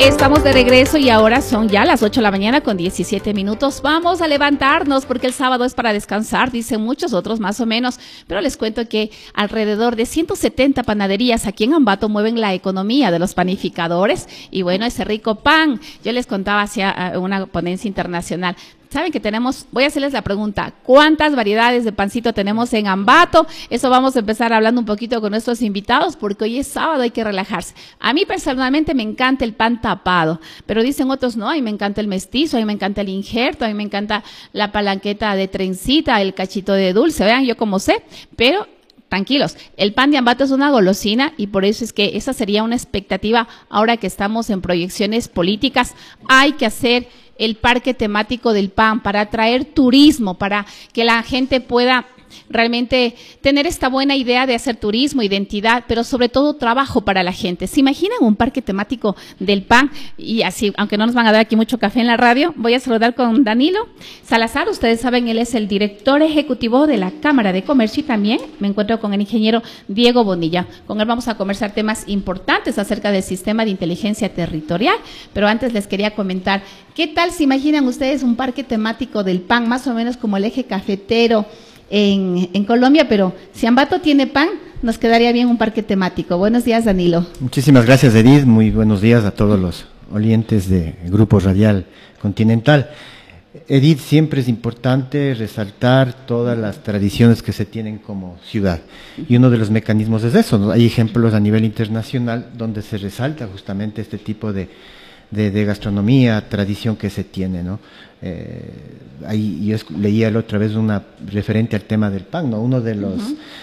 Estamos de regreso y ahora son ya las 8 de la mañana con 17 minutos. Vamos a levantarnos porque el sábado es para descansar, dicen muchos, otros más o menos. Pero les cuento que alrededor de 170 panaderías aquí en Ambato mueven la economía de los panificadores. Y bueno, ese rico pan, yo les contaba hacia una ponencia internacional. Saben que tenemos, voy a hacerles la pregunta, ¿cuántas variedades de pancito tenemos en Ambato? Eso vamos a empezar hablando un poquito con nuestros invitados, porque hoy es sábado, hay que relajarse. A mí personalmente me encanta el pan tapado, pero dicen otros, no, a mí me encanta el mestizo, a mí me encanta el injerto, a mí me encanta la palanqueta de trencita, el cachito de dulce, vean, yo como sé, pero tranquilos, el pan de Ambato es una golosina y por eso es que esa sería una expectativa ahora que estamos en proyecciones políticas. Hay que hacer el parque temático del pan para atraer turismo, para que la gente pueda realmente tener esta buena idea de hacer turismo, identidad, pero sobre todo trabajo para la gente. ¿Se imaginan un parque temático del pan? Y así, aunque no nos van a dar aquí mucho café en la radio, voy a saludar con Danilo Salazar. Ustedes saben, él es el director ejecutivo de la Cámara de Comercio y también me encuentro con el ingeniero Diego Bonilla. Con él vamos a conversar temas importantes acerca del sistema de inteligencia territorial, pero antes les quería comentar, ¿qué tal se imaginan ustedes un parque temático del pan, más o menos como el eje cafetero en Colombia? Pero si Ambato tiene pan, nos quedaría bien un parque temático. Buenos días, Danilo. Muchísimas gracias, Edith. Muy buenos días a todos los oyentes de Grupo Radial Continental. Edith, siempre es importante resaltar todas las tradiciones que se tienen como ciudad. Y uno de los mecanismos es eso, ¿no? Hay ejemplos a nivel internacional donde se resalta justamente este tipo de gastronomía, tradición que se tiene, ¿no? Ahí yo leía la otra vez una referente al tema del pan, ¿no? Uno de los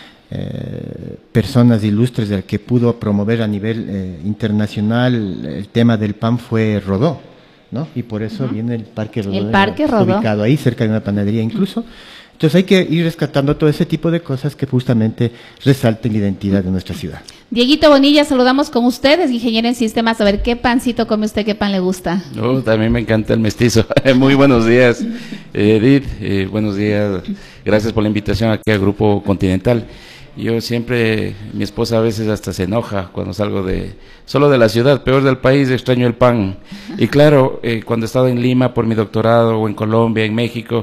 personas ilustres del que pudo promover a nivel internacional el tema del pan fue Rodó, ¿no? Y por eso viene el Parque Rodó. El Parque Rodó. Ubicado ahí, cerca de una panadería incluso. Entonces hay que ir rescatando todo ese tipo de cosas que justamente resalten la identidad de nuestra ciudad. Dieguito Bonilla, saludamos con ustedes, ingeniero en sistemas. A ver, ¿qué pancito come usted? ¿Qué pan le gusta? También me encanta el mestizo. Muy buenos días, Edith. Buenos días. Gracias por la invitación aquí al Grupo Continental. Yo siempre, mi esposa a veces hasta se enoja cuando salgo solo de la ciudad, peor del país, extraño el pan. Y claro, cuando he estado en Lima por mi doctorado, o en Colombia, en México,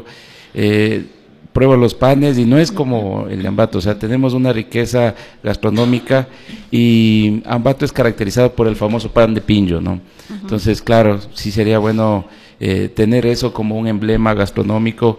pruebo los panes y no es como el de Ambato, o sea, tenemos una riqueza gastronómica y Ambato es caracterizado por el famoso pan de pincho, ¿no? Entonces, claro, sí sería bueno tener eso como un emblema gastronómico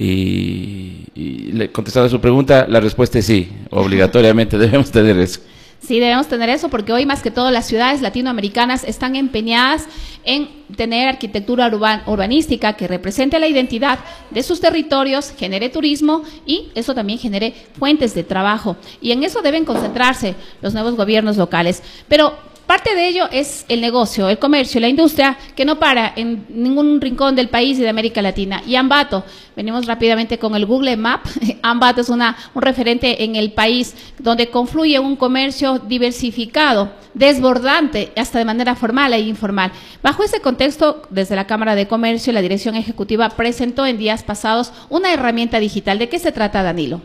y contestando a su pregunta, la respuesta es sí, obligatoriamente debemos tener eso. Sí, debemos tener eso porque hoy más que todo las ciudades latinoamericanas están empeñadas en tener arquitectura urbanística que represente la identidad de sus territorios, genere turismo y eso también genere fuentes de trabajo. Y en eso deben concentrarse los nuevos gobiernos locales. Pero parte de ello es el negocio, el comercio, la industria que no para en ningún rincón del país y de América Latina. Y Ambato, venimos rápidamente con el Google Map. Ambato es un referente en el país donde confluye un comercio diversificado, desbordante, hasta de manera formal e informal. Bajo ese contexto, desde la Cámara de Comercio, la Dirección Ejecutiva presentó en días pasados una herramienta digital. ¿De qué se trata, Danilo?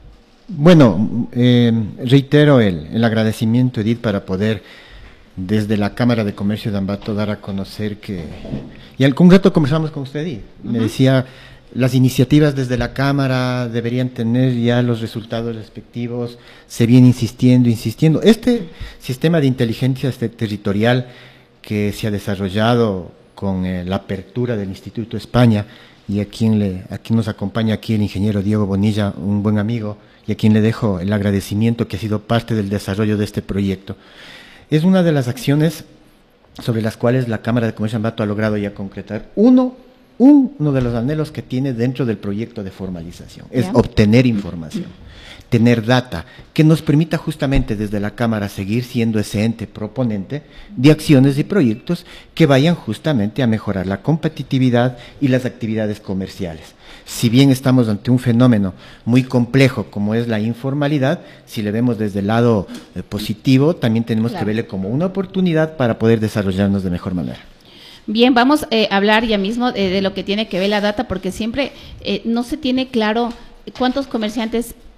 Bueno, reitero el agradecimiento, Edith, para poder desde la Cámara de Comercio de Ambato dar a conocer que, y al concreto conversamos con usted y me decía, las iniciativas desde la Cámara deberían tener ya los resultados respectivos, se viene insistiendo. Este sistema de inteligencia territorial que se ha desarrollado con la apertura del Instituto España y a quien nos acompaña aquí el ingeniero Diego Bonilla, un buen amigo, y a quien le dejo el agradecimiento que ha sido parte del desarrollo de este proyecto. Es una de las acciones sobre las cuales la Cámara de Comercio de Ambato ha logrado ya concretar uno de los anhelos que tiene dentro del proyecto de formalización, es obtener información, tener data, que nos permita justamente desde la Cámara seguir siendo ese ente proponente de acciones y proyectos que vayan justamente a mejorar la competitividad y las actividades comerciales. Si bien estamos ante un fenómeno muy complejo como es la informalidad, si le vemos desde el lado positivo, también tenemos que verle como una oportunidad para poder desarrollarnos de mejor manera. Bien, vamos a hablar ya mismo de lo que tiene que ver la data, porque siempre no se tiene claro cuántos comerciantes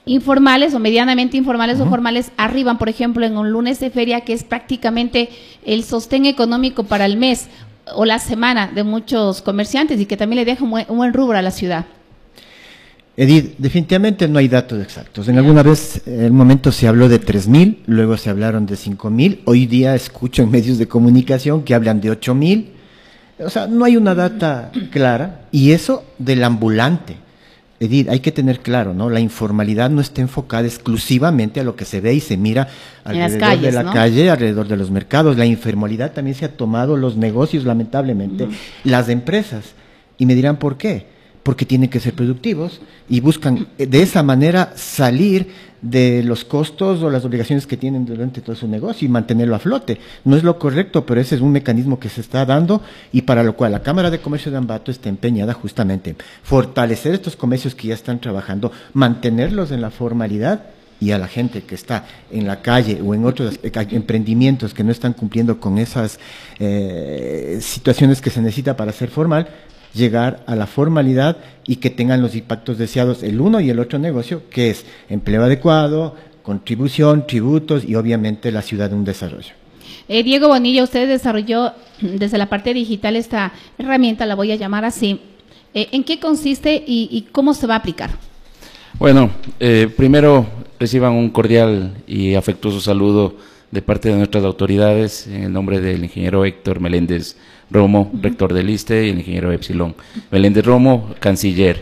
informales o medianamente informales o formales arriban, por ejemplo, en un lunes de feria, que es prácticamente el sostén económico para el mes o la semana de muchos comerciantes y que también le deja un buen rubro a la ciudad. Edith, definitivamente no hay datos exactos. En alguna vez, en el momento se habló de 3.000, luego se hablaron de 5.000. Hoy día escucho en medios de comunicación que hablan de 8.000. O sea, no hay una data clara. Y eso del ambulante. Edith, hay que tener claro, ¿no? La informalidad no está enfocada exclusivamente a lo que se ve y se mira alrededor calles, de la calle, alrededor de los mercados. La informalidad también se ha tomado los negocios, lamentablemente, las empresas. Y me dirán, ¿por qué? Porque tienen que ser productivos y buscan de esa manera salir de los costos o las obligaciones que tienen durante todo su negocio y mantenerlo a flote. No es lo correcto, pero ese es un mecanismo que se está dando y para lo cual la Cámara de Comercio de Ambato está empeñada justamente en fortalecer estos comercios que ya están trabajando, mantenerlos en la formalidad, y a la gente que está en la calle o en otros emprendimientos que no están cumpliendo con esas situaciones que se necesita para ser formal, llegar a la formalidad y que tengan los impactos deseados el uno y el otro negocio, que es empleo adecuado, contribución, tributos y obviamente la ciudad de un desarrollo. Diego Bonilla, usted desarrolló desde la parte digital esta herramienta, la voy a llamar así. ¿En qué consiste y cómo se va a aplicar? Bueno, primero reciban un cordial y afectuoso saludo de parte de nuestras autoridades en el nombre del ingeniero Héctor Meléndez Romo, rector del ISSSTE, y el ingeniero Epsilon Meléndez Romo, canciller.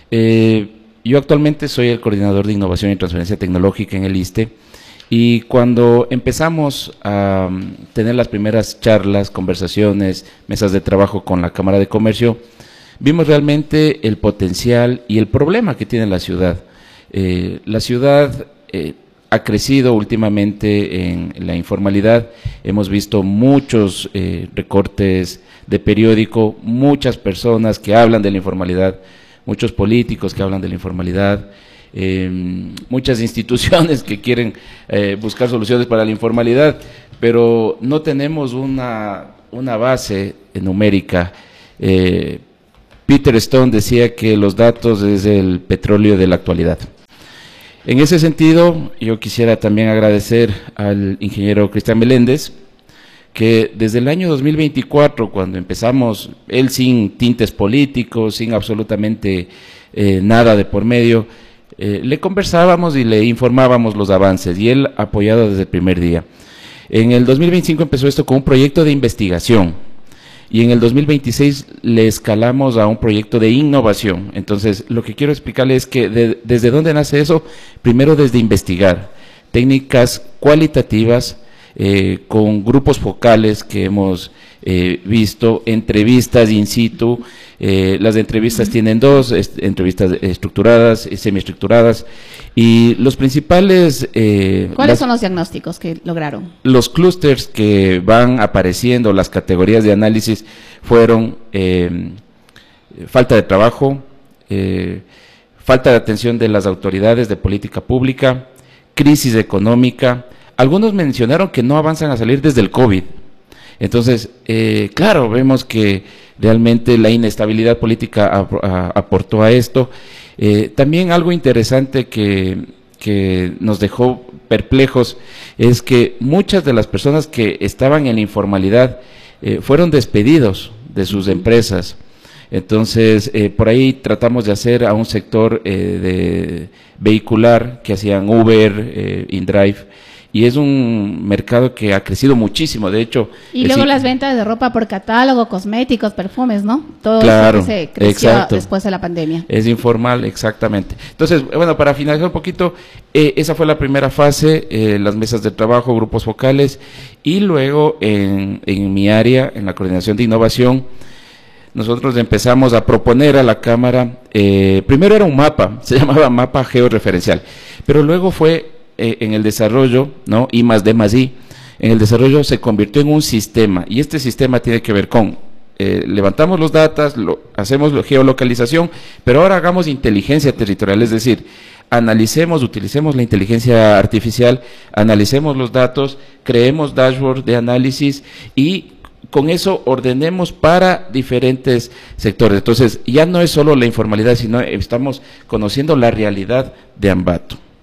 Yo actualmente soy el coordinador de innovación y transferencia tecnológica en el ISSSTE, y cuando empezamos a tener las primeras charlas, conversaciones, mesas de trabajo con la Cámara de Comercio, vimos realmente el potencial y el problema que tiene la ciudad. La ciudad ha crecido últimamente en la informalidad, hemos visto muchos recortes de periódico, muchas personas que hablan de la informalidad, muchos políticos que hablan de la informalidad, muchas instituciones que quieren buscar soluciones para la informalidad, pero no tenemos una base numérica. Peter Stone decía que los datos es el petróleo de la actualidad. En ese sentido, yo quisiera también agradecer al ingeniero Cristian Meléndez, que desde el año 2024, cuando empezamos, él sin tintes políticos, sin absolutamente nada de por medio, le conversábamos y le informábamos los avances, y él apoyado desde el primer día. En el 2025 empezó esto con un proyecto de investigación, y en el 2026 le escalamos a un proyecto de innovación. Entonces, lo que quiero explicarle es que desde dónde nace eso, primero desde investigar técnicas cualitativas con grupos focales que hemos visto, entrevistas in situ. Las entrevistas tienen dos, entrevistas estructuradas y semiestructuradas, y los principales… ¿Cuáles son los diagnósticos que lograron? Los clústeres que van apareciendo, las categorías de análisis fueron falta de trabajo, falta de atención de las autoridades de política pública, crisis económica. Algunos mencionaron que no avanzan a salir desde el COVID. Entonces, claro, vemos que realmente la inestabilidad política aportó a esto. También algo interesante que nos dejó perplejos es que muchas de las personas que estaban en la informalidad fueron despedidos de sus empresas. Entonces, por ahí tratamos de hacer a un sector de vehicular que hacían Uber, InDrive, y es un mercado que ha crecido muchísimo, de hecho… Y luego las ventas de ropa por catálogo, cosméticos, perfumes, ¿no? Todo claro, eso que se creció exacto, después de la pandemia. Es informal, exactamente. Entonces, bueno, para finalizar un poquito, esa fue la primera fase, las mesas de trabajo, grupos focales, y luego en mi área, en la coordinación de innovación, nosotros empezamos a proponer a la Cámara, primero era un mapa, se llamaba mapa georreferencial, pero luego fue… en el desarrollo, ¿no? I+D+I, en el desarrollo se convirtió en un sistema, y este sistema tiene que ver con, levantamos los datos, hacemos geolocalización, pero ahora hagamos inteligencia territorial, es decir, analicemos, utilicemos la inteligencia artificial, analicemos los datos, creemos dashboard de análisis y con eso ordenemos para diferentes sectores. Entonces, ya no es solo la informalidad, sino estamos conociendo la realidad de Ambato.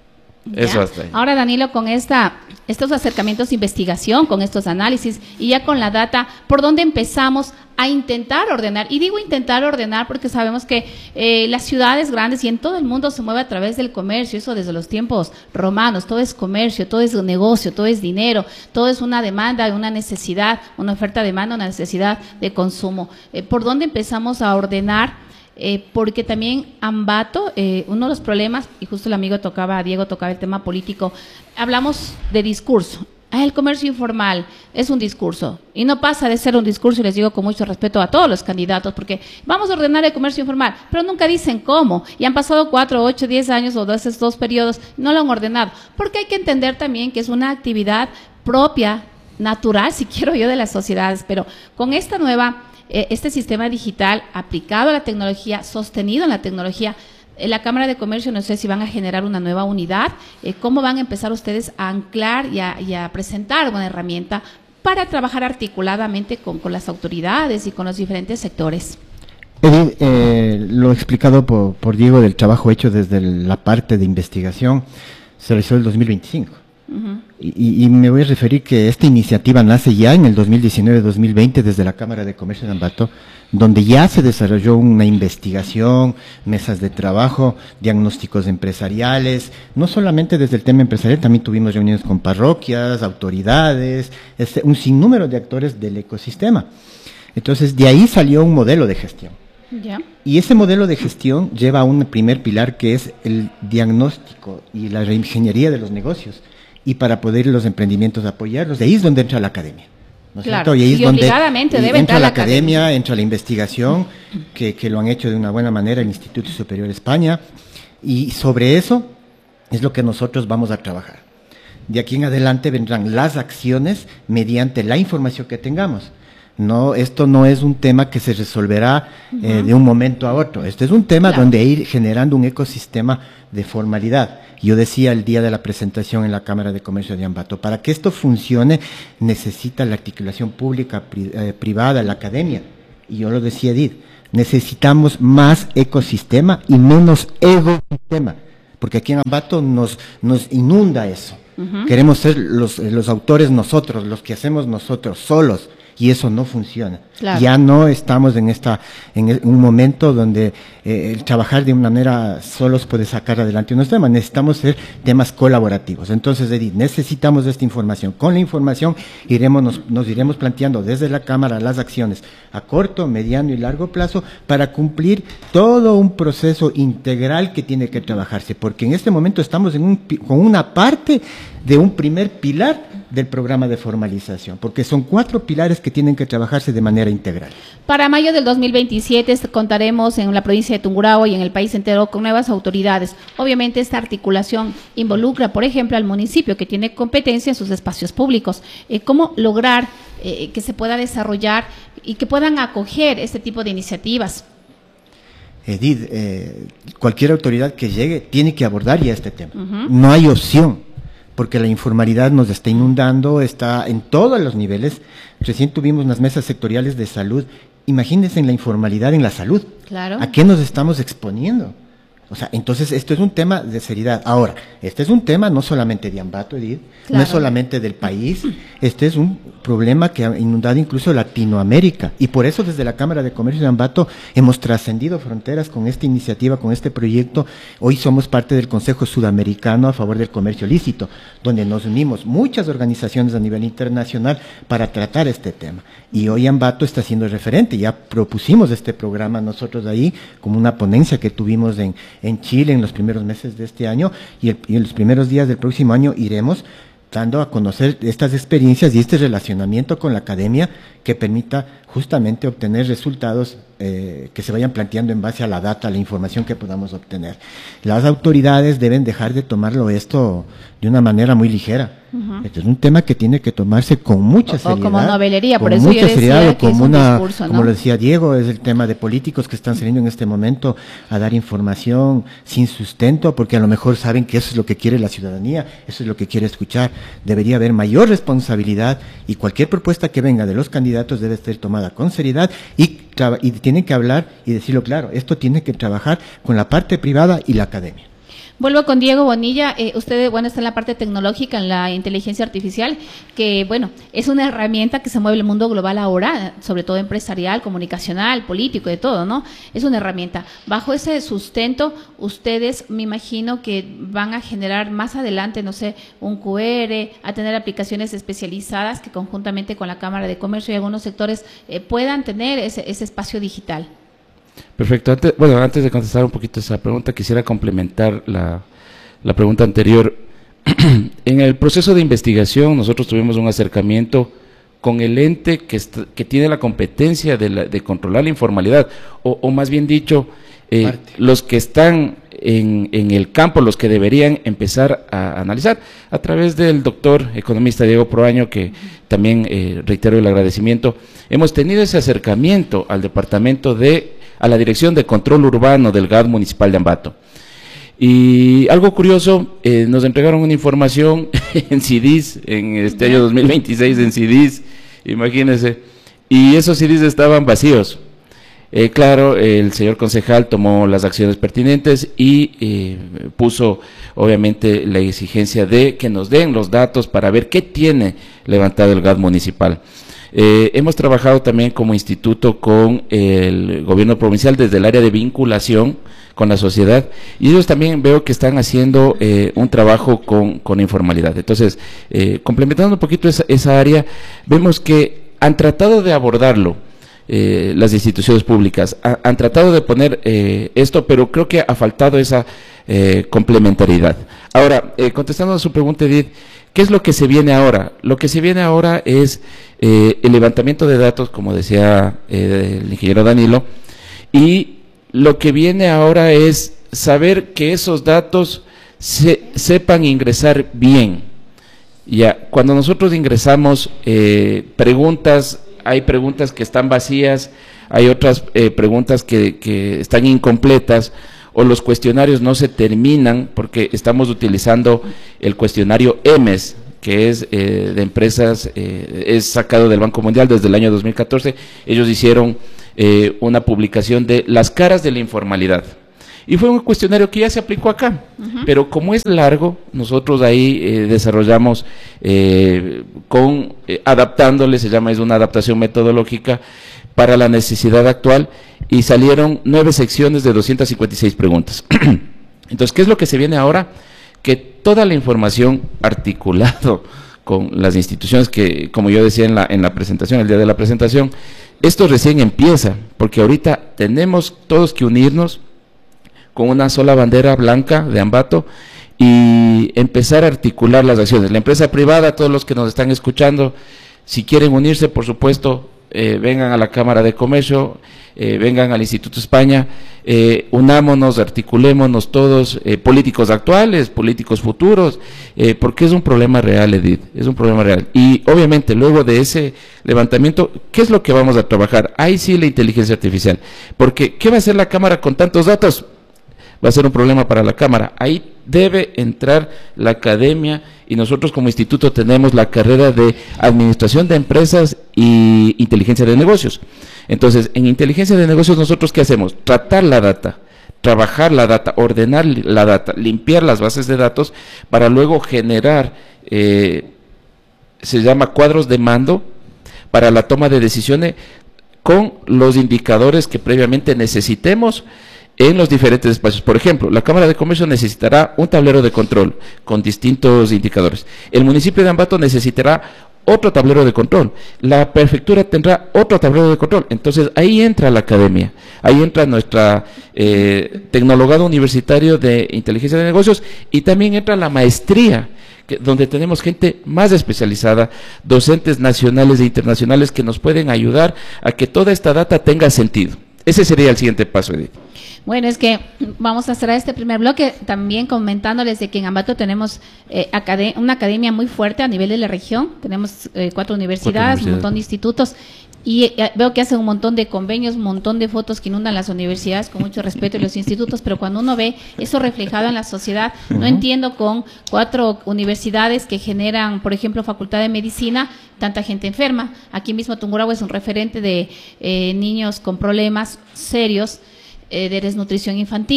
Eso hasta ahí. Ahora, Danilo, con estos acercamientos de investigación, con estos análisis y ya con la data, ¿por dónde empezamos a intentar ordenar? Y digo intentar ordenar porque sabemos que las ciudades grandes y en todo el mundo se mueve a través del comercio, eso desde los tiempos romanos, todo es comercio, todo es negocio, todo es dinero, todo es una demanda, una necesidad, una oferta-demanda, una necesidad de consumo. ¿Por dónde empezamos a ordenar? Porque también Ambato, uno de los problemas, y justo Diego tocaba el tema político, hablamos de discurso. El comercio informal es un discurso y no pasa de ser un discurso, y les digo con mucho respeto a todos los candidatos, porque vamos a ordenar el comercio informal, pero nunca dicen cómo, y han pasado 4, 8, 10 años o esos 2 periodos, no lo han ordenado, porque hay que entender también que es una actividad propia, natural, si quiero yo, de las sociedades, pero con esta este sistema digital aplicado a la tecnología, sostenido en la tecnología, la Cámara de Comercio, no sé si van a generar una nueva unidad, ¿cómo van a empezar ustedes a anclar y a presentar una herramienta para trabajar articuladamente con las autoridades y con los diferentes sectores? Lo explicado por Diego del trabajo hecho desde la parte de investigación, se realizó el 2025. Y me voy a referir que esta iniciativa nace ya en el 2019-2020 desde la Cámara de Comercio de Ambato, donde ya se desarrolló una investigación, mesas de trabajo, diagnósticos empresariales, no solamente desde el tema empresarial, también tuvimos reuniones con parroquias, autoridades, un sinnúmero de actores del ecosistema. Entonces, de ahí salió un modelo de gestión. Yeah. Y ese modelo de gestión lleva a un primer pilar que es el diagnóstico y la reingeniería de los negocios, y para poder los emprendimientos apoyarlos. De ahí es donde entra la academia, ¿no es cierto? Y ahí es donde entra la academia, entra la investigación, que lo han hecho de una buena manera el Instituto Superior de España, y sobre eso es lo que nosotros vamos a trabajar. De aquí en adelante vendrán las acciones mediante la información que tengamos. No, esto no es un tema que se resolverá de un momento a otro. Este es un tema donde ir generando un ecosistema de formalidad. Yo decía el día de la presentación en la Cámara de Comercio de Ambato, para que esto funcione necesita la articulación pública, privada, la academia. Y yo lo decía, Edith, necesitamos más ecosistema y menos ecosistema, porque aquí en Ambato nos inunda eso. Queremos ser los autores nosotros, los que hacemos nosotros solos. Y eso no funciona. Claro. Ya no estamos en un momento donde el trabajar de una manera solos puede sacar adelante unos temas. Necesitamos ser temas colaborativos. Entonces, Edith, necesitamos esta información. Con la información nos iremos planteando desde la Cámara las acciones a corto, mediano y largo plazo para cumplir todo un proceso integral que tiene que trabajarse. Porque en este momento estamos con una parte de un primer pilar del programa de formalización, porque son 4 pilares que tienen que trabajarse de manera integral. Para mayo del 2027 contaremos en la provincia de Tungurahua y en el país entero con nuevas autoridades. Obviamente esta articulación involucra, por ejemplo, al municipio que tiene competencia en sus espacios públicos. ¿Cómo lograr que se pueda desarrollar y que puedan acoger este tipo de iniciativas? Edith, cualquier autoridad que llegue tiene que abordar ya este tema. No hay opción, porque la informalidad nos está inundando, está en todos los niveles. Recién tuvimos unas mesas sectoriales de salud. Imagínense en la informalidad en la salud. Claro. ¿A qué nos estamos exponiendo? O sea, entonces esto es un tema de seriedad. Ahora, este es un tema no solamente de Ambato, Edith, no es solamente del país, este es un problema que ha inundado incluso Latinoamérica, y por eso desde la Cámara de Comercio de Ambato hemos trascendido fronteras con esta iniciativa, con este proyecto. Hoy somos parte del Consejo Sudamericano a favor del comercio lícito, donde nos unimos muchas organizaciones a nivel internacional para tratar este tema, y hoy Ambato está siendo referente. Ya propusimos este programa nosotros ahí como una ponencia que tuvimos en Chile en los primeros meses de este año, y en los primeros días del próximo año iremos dando a conocer estas experiencias y este relacionamiento con la academia que permita justamente obtener resultados que se vayan planteando en base a la data, a la información que podamos obtener. Las autoridades deben dejar de tomarlo esto de una manera muy ligera. Este es un tema que tiene que tomarse con mucha seriedad. O como novelería, por eso yo decía que es un discurso, ¿no? Como lo decía Diego, es el tema de políticos que están saliendo en este momento a dar información sin sustento, porque a lo mejor saben que eso es lo que quiere la ciudadanía, eso es lo que quiere escuchar. Debería haber mayor responsabilidad, y cualquier propuesta que venga de los candidatos debe ser tomada con seriedad y tienen que hablar y decirlo claro. Esto tiene que trabajar con la parte privada y la academia. Vuelvo con Diego Bonilla. Usted, bueno, está en la parte tecnológica, en la inteligencia artificial, que, bueno, es una herramienta que se mueve el mundo global ahora, sobre todo empresarial, comunicacional, político, de todo, ¿no? Es una herramienta. Bajo ese sustento, ustedes, me imagino que van a generar más adelante, no sé, un QR, a tener aplicaciones especializadas que conjuntamente con la Cámara de Comercio y algunos sectores puedan tener ese espacio digital. Perfecto. Antes de contestar un poquito esa pregunta, quisiera complementar la pregunta anterior. En el proceso de investigación, nosotros tuvimos un acercamiento con el ente que tiene la competencia de controlar la informalidad, o más bien dicho, los que están en el campo, los que deberían empezar a analizar, a través del doctor economista Diego Proaño, que también reitero el agradecimiento. Hemos tenido ese acercamiento al departamento a la Dirección de Control Urbano del GAD Municipal de Ambato. Y algo curioso, nos entregaron una información en CDs, en este año 2026 en CDs, imagínense, y esos CDs estaban vacíos. Claro, el señor concejal tomó las acciones pertinentes y puso obviamente la exigencia de que nos den los datos para ver qué tiene levantado el GAD municipal. Hemos trabajado también como instituto con el gobierno provincial desde el área de vinculación con la sociedad, y ellos también veo que están haciendo un trabajo con informalidad. Entonces, complementando un poquito esa área, vemos que han tratado de abordarlo las instituciones públicas, han tratado de poner esto, pero creo que ha faltado esa complementariedad. Ahora, contestando a su pregunta, Edith, ¿qué es lo que se viene ahora? Lo que se viene ahora es el levantamiento de datos, como decía el ingeniero Danilo, y lo que viene ahora es saber que esos datos sepan ingresar bien. Ya, cuando nosotros ingresamos preguntas, hay preguntas que están vacías, hay otras preguntas que están incompletas, o los cuestionarios no se terminan porque estamos utilizando el cuestionario EMES, que es de empresas, es sacado del Banco Mundial desde el año 2014. Ellos hicieron una publicación de las caras de la informalidad. Y fue un cuestionario que ya se aplicó acá, pero como es largo, nosotros ahí desarrollamos adaptándole, es una adaptación metodológica para la necesidad actual, y salieron 9 secciones de 256 preguntas. Entonces, ¿qué es lo que se viene ahora? Que toda la información articulado con las instituciones que, como yo decía en la presentación, el día de la presentación, esto recién empieza, porque ahorita tenemos todos que unirnos con una sola bandera blanca de Ambato y empezar a articular las acciones. La empresa privada, todos los que nos están escuchando, si quieren unirse, por supuesto, vengan a la Cámara de Comercio, vengan al Instituto España, unámonos, articulémonos todos, políticos actuales, políticos futuros, porque es un problema real, Edith, es un problema real. Y obviamente luego de ese levantamiento, ¿qué es lo que vamos a trabajar? Ahí sí la inteligencia artificial, porque ¿qué va a hacer la Cámara con tantos datos? Va a ser un problema para la Cámara. Ahí debe entrar la academia, y nosotros como instituto tenemos la carrera de Administración de Empresas y Inteligencia de Negocios. Entonces, en Inteligencia de Negocios, ¿nosotros qué hacemos? Tratar la data, trabajar la data, ordenar la data, limpiar las bases de datos para luego generar, se llama cuadros de mando para la toma de decisiones con los indicadores que previamente necesitemos en los diferentes espacios. Por ejemplo, la Cámara de Comercio necesitará un tablero de control con distintos indicadores. El municipio de Ambato necesitará otro tablero de control. La prefectura tendrá otro tablero de control. Entonces, ahí entra la academia, ahí entra nuestra tecnologado universitario de inteligencia de negocios, y también entra la maestría, donde tenemos gente más especializada, docentes nacionales e internacionales que nos pueden ayudar a que toda esta data tenga sentido. Ese sería el siguiente paso, Edith. Bueno, es que vamos a cerrar este primer bloque también comentándoles de que en Ambato tenemos una academia muy fuerte a nivel de la región. Tenemos 4 universidades, un montón de institutos, y veo que hacen un montón de convenios, un montón de fotos que inundan las universidades, con mucho respeto, y los institutos, pero cuando uno ve eso reflejado en la sociedad, no entiendo con 4 universidades que generan, por ejemplo, Facultad de Medicina, tanta gente enferma. Aquí mismo Tungurahua es un referente de niños con problemas serios de desnutrición infantil.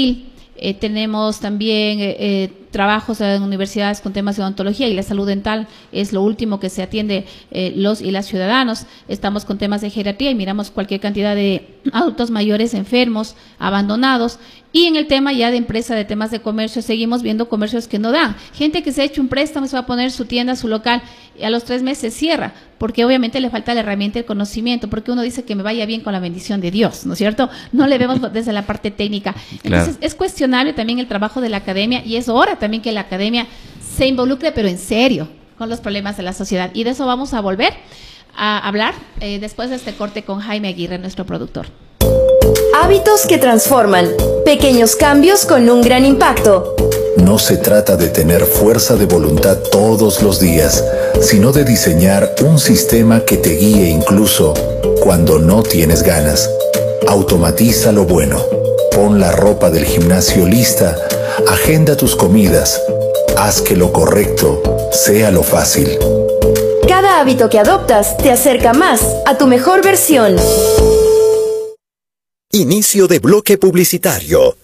Tenemos también trabajos en universidades con temas de odontología, y la salud dental es lo último que se atiende los y las ciudadanos. Estamos con temas de geriatría y miramos cualquier cantidad de adultos mayores enfermos, abandonados. Y en el tema ya de empresa, de temas de comercio, seguimos viendo comercios que no dan. Gente que se ha hecho un préstamo, se va a poner su tienda, su local, y a los 3 meses cierra, porque obviamente le falta la herramienta, el conocimiento, porque uno dice que me vaya bien con la bendición de Dios, ¿no es cierto? No le vemos desde la parte técnica. Entonces, es cuestionable también el trabajo de la academia, y es hora también que la academia se involucre, pero en serio, con los problemas de la sociedad. Y de eso vamos a volver a hablar después de este corte con Jaime Aguirre, nuestro productor. Hábitos que transforman. Pequeños cambios con un gran impacto. No se trata de tener fuerza de voluntad todos los días, sino de diseñar un sistema que te guíe incluso cuando no tienes ganas. Automatiza lo bueno. Pon la ropa del gimnasio lista. Agenda tus comidas. Haz que lo correcto sea lo fácil. Cada hábito que adoptas te acerca más a tu mejor versión. Inicio de bloque publicitario.